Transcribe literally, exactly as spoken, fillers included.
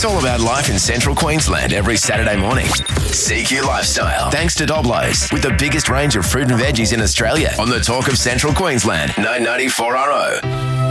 It's all about life in central Queensland every Saturday morning. C Q Lifestyle. Thanks to Doblos, with the biggest range of fruit and veggies in Australia. On the Talk of Central Queensland, nine ninety-four R O.